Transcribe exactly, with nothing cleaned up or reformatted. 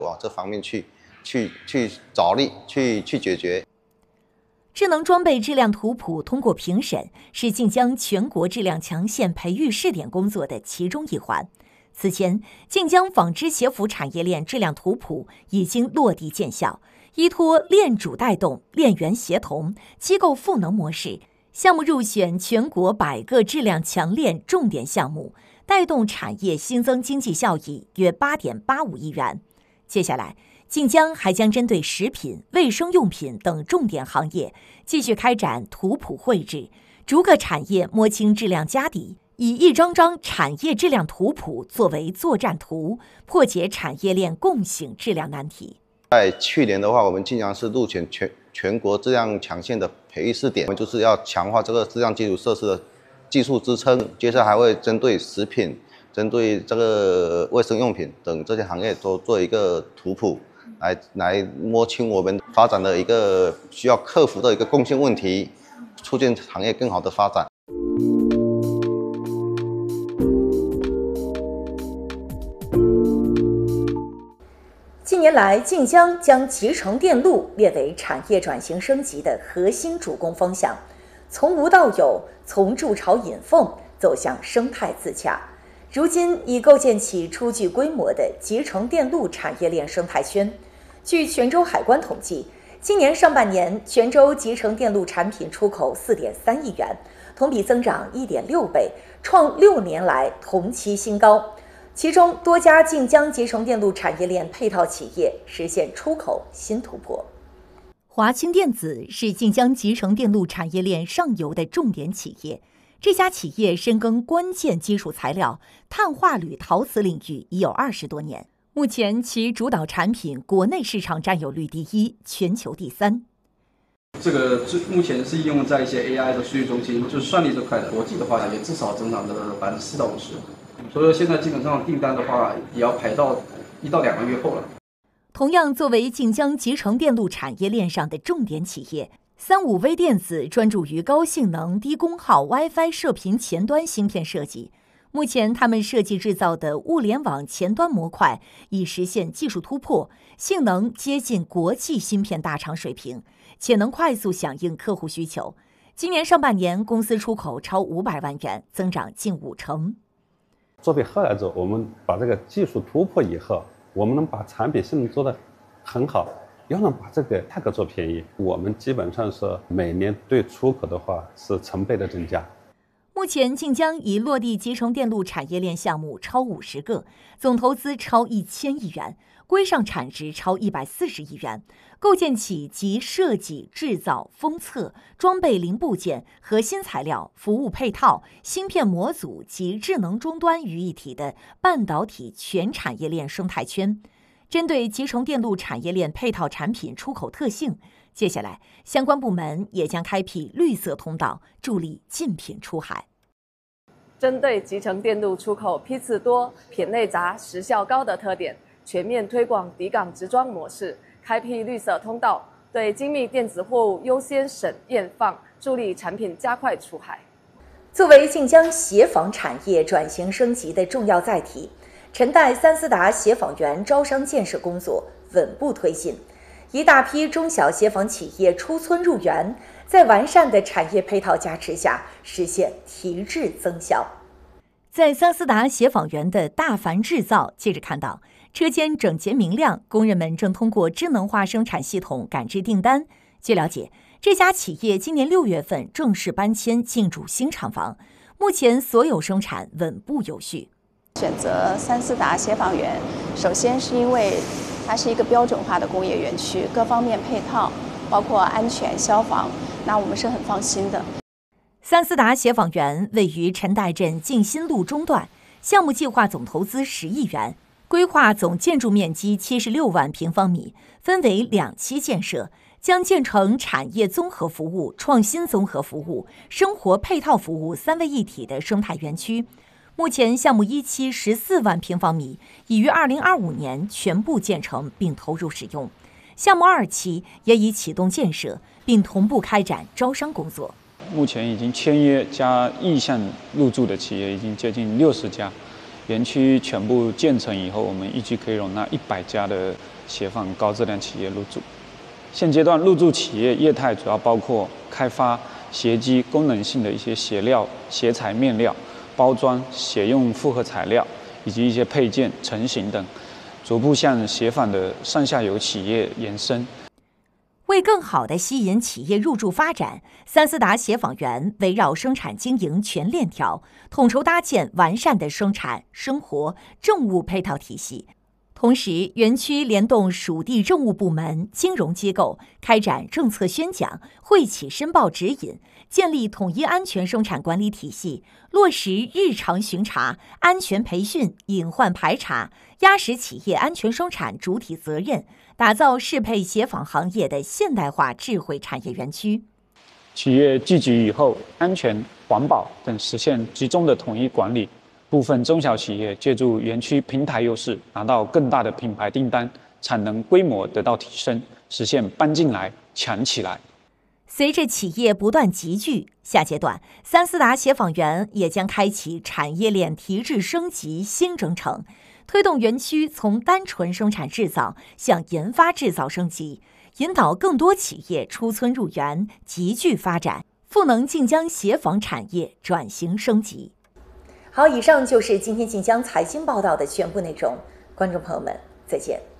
往这方面去去去着力去去解决。 智能装备质量图谱通过评审，是晋江全国质量强县培育试点工作的其中一环。此前，晋江纺织鞋服产业链质量图谱已经落地见效，依托链主带动、链源协同、机构赋能模式，项目入选全国百个质量强链重点项目，带动产业新增经济效益约八点八五亿元。接下来，晋江还将针对食品、卫生用品等重点行业，继续开展图谱绘制，逐个产业摸清质量家底，以一张张产业质量图谱作为作战图，破解产业链共性质量难题。 在去年的话，我们晋江市入选全全国质量强县的培育试点，我们就是要强化这个质量基础设施的技术支撑。接下来还会针对食品、针对这个卫生用品等这些行业都做一个图谱。来来摸清我们发展的一个需要克服的一个共性问题，促进行业更好的发展。 近年来，晋江将集成电路列为产业转型升级的核心主攻方向，从无到有，从筑巢引凤走向生态自洽。如今已构建起初具规模的集成电路产业链生态圈。据泉州海关统计，今年上半年泉州集成电路产品出口 四点三亿元，同比增长 一点六倍，创六年来同期新高。其中多家晋江集成电路产业链配套企业实现出口新突破。华清电子是晋江集成电路产业链上游的重点企业。这家企业深耕关键基础材料碳化铝陶瓷领域已有二十多年，目前其主导产品国内市场占有率第一，全球第三。 这个目前是应用在一些 A I 的数据中心，就是算力这块的。国际的话也至少增长了百分之四到五十，所以说现在基本上订单的话也要排到一到两个月后了。 同样作为晋江集成电路产业链上的重点企业，三五微电子专注于高性能、低功耗 WiFi 射频前端芯片设计。目前，他们设计制造的物联网前端模块已实现技术突破，性能接近国际芯片大厂水平，且能快速响应客户需求。今年上半年，公司出口超五百万元，增长近五成。 做为后来者，我们把这个技术突破以后，我们能把产品性能做得很好。要能把这个价格做便宜，我们基本上是每年对出口的话是成倍的增加。 目前晋江已落地集成电路产业链项目超五十个，总投资超一千亿元，规上产值超一百四十亿元，构建起集设计、制造、封测、装备零部件、核心材料、服务配套、芯片模组及智能终端于一体的半导体全产业链生态圈。针对集成电路产业链配套产品出口特性，接下来相关部门也将开辟绿色通道，助力竞品出海。 针对集成电路出口批次多、品类杂、时效高的特点，全面推广抵港直装模式，开辟绿色通道，对精密电子货物优先审验放，助力产品加快出海。 作为晋江协纺产业转型升级的重要载体，陈代三思达协纺园招商建设工作稳步推进，一大批中小协纺企业出村入园，在完善的产业配套加持下，实现提质增效。在三思达协纺园的大凡制造，接着看到车间整洁明亮，工人们正通过智能化生产系统感知订单。据了解，这家企业今年六月份正式搬迁进驻新厂房，目前所有生产稳步有序。 选择三思达协纺园，首先是因为它是一个标准化的工业园区，各方面配套，包括安全、消防，那我们是很放心的。 三思达协纺园位于陈代镇静新路中段，项目计划总投资十亿元，规划总建筑面积七十六万平方米，分为两期建设，将建成产业综合服务、创新综合服务、生活配套服务三位一体的生态园区。目前项目一期十四万平方米已于二零二五年全部建成并投入使用，项目二期也已启动建设，并同步开展招商工作。 目前已经签约加意向入驻的企业已经接近六十家， 园区全部建成以后，我们预计可以容纳一百家的协仿高质量企业入驻。现阶段入驻企业业态主要包括开发鞋机功能性的一些鞋料、鞋材、面料、包装、鞋用复合材料，以及一些配件、成型等，逐步向协仿的上下游企业延伸。 为更好地吸引企业入驻发展，三思达协仿园围绕生产经营全链条，统筹搭建完善的生产、生活、政务配套体系。同时，园区联动属地政务部门、金融机构，开展政策宣讲、会企申报指引，建立统一安全生产管理体系，落实日常巡查、安全培训、隐患排查，压实企业安全生产主体责任，打造适配协仿行业的现代化智慧产业园区。 企业聚集以后，安全、环保等实现集中的统一管理。部分中小企业借助园区平台优势，拿到更大的品牌订单，产能规模得到提升，实现搬进来、强起来。 随着企业不断集聚，下阶段三思达协仿园也将开启产业链提质升级新征程，推动园区从单纯生产制造向研发制造升级，引导更多企业出村入园，集聚发展，赋能晋江协仿产业转型升级。好，以上就是今天晋江财经报道的全部内容，观众朋友们，再见。